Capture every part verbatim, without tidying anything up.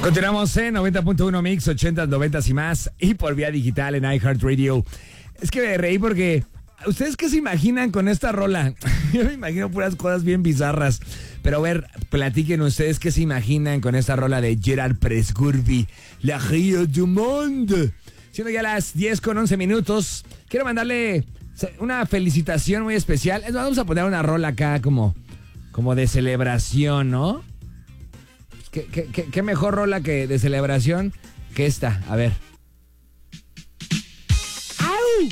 Continuamos en noventa punto uno Mix, ochenta, noventa y más, y por vía digital en iHeartRadio. Es que me reí porque, ¿ustedes qué se imaginan con esta rola? Yo me imagino puras cosas bien bizarras. Pero a ver, platiquen ustedes qué se imaginan con esta rola de Gerard Presburby, La Rio du Monde. Siendo ya las diez con once minutos, quiero mandarle una felicitación muy especial. Es más, vamos a poner una rola acá como, como de celebración, ¿no? ¿Qué, qué, qué, qué mejor rola que de celebración que esta? A ver. ¡Au!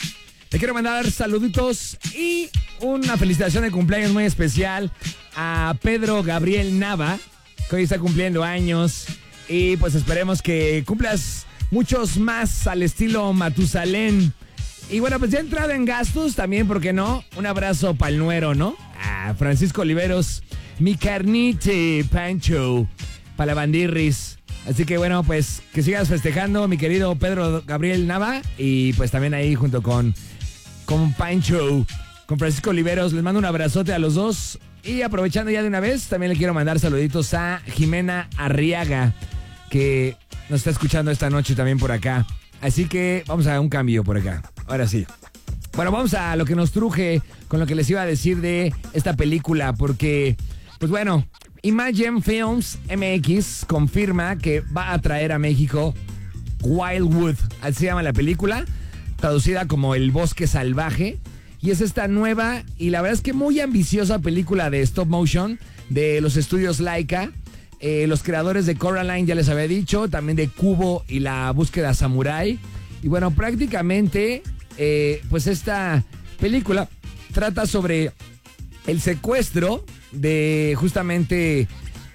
Le quiero mandar saluditos y una felicitación de cumpleaños muy especial a Pedro Gabriel Nava, que hoy está cumpliendo años. Y pues esperemos que cumplas muchos más al estilo Matusalén. Y bueno, pues ya entrado en gastos también, ¿por qué no? Un abrazo pa'l nuero, ¿no? A Francisco Oliveros, mi carnite, Pancho, para la bandirris. Así que bueno, pues que sigas festejando, mi querido Pedro Gabriel Nava. Y pues también ahí junto con, con Pancho, con Francisco Oliveros, les mando un abrazote a los dos. Y aprovechando ya de una vez, también le quiero mandar saluditos a Jimena Arriaga, que nos está escuchando esta noche también por acá. Así que vamos a un cambio por acá. Ahora sí. Bueno, vamos a lo que nos truje con lo que les iba a decir de esta película, porque, pues bueno, Imagine Films M X confirma que va a traer a México Wildwood, así se llama la película, traducida como El Bosque Salvaje, y es esta nueva y la verdad es que muy ambiciosa película de stop motion de los estudios Laika. Eh, los creadores de Coraline, ya les había dicho, también de Kubo y La Búsqueda Samurai. Y bueno, prácticamente, eh, pues esta película trata sobre el secuestro de justamente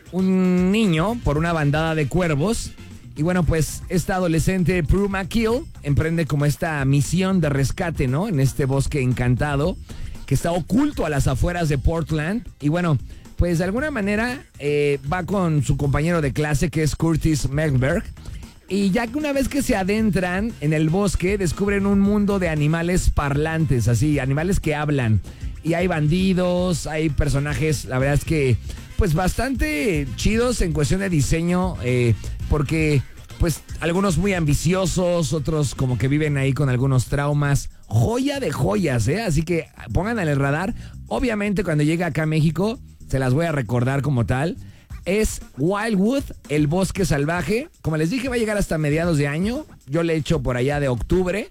un niño por una bandada de cuervos. Y bueno, pues esta adolescente, Prue McKill, emprende como esta misión de rescate, ¿no? En este bosque encantado que está oculto a las afueras de Portland. Y bueno, pues de alguna manera eh, va con su compañero de clase, que es Curtis Melberg. Y ya que una vez que se adentran en el bosque, descubren un mundo de animales parlantes, así, animales que hablan. Y hay bandidos, hay personajes, la verdad es que, pues bastante chidos en cuestión de diseño, eh, porque, pues, algunos muy ambiciosos, otros como que viven ahí con algunos traumas. Joya de joyas, ¿eh? Así que pongan en el radar. Obviamente, cuando llegue acá a México, se las voy a recordar como tal. Es Wildwood, El Bosque Salvaje. Como les dije, va a llegar hasta mediados de año. Yo le echo por allá de octubre.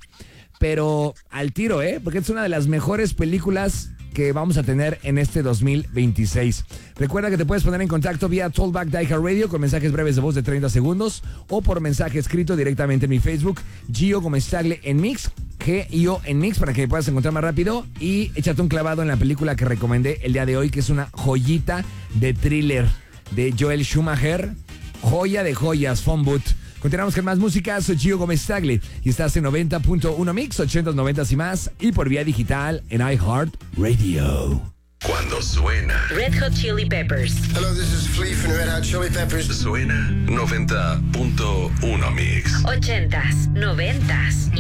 Pero al tiro, ¿eh? Porque es una de las mejores películas que vamos a tener en este dos mil veintiséis. Recuerda que te puedes poner en contacto vía Tollback de iHeartRadio con mensajes breves de voz de treinta segundos o por mensaje escrito directamente en mi Facebook, Gio Gómez Tagle en Mix, G I O en Mix, para que me puedas encontrar más rápido. Y échate un clavado en la película que recomendé el día de hoy, que es una joyita de thriller de Joel Schumacher. Joya de joyas, Phone Boot. Continuamos con más música, soy Gio Gómez Tagle y estás en noventa punto uno Mix, ochenta, noventa y más, y por vía digital en iHeartRadio. Cuando suena Red Hot Chili Peppers. Hello, this is Flea from Red Hot Chili Peppers. Suena noventa punto uno Mix. Ochentas, noventas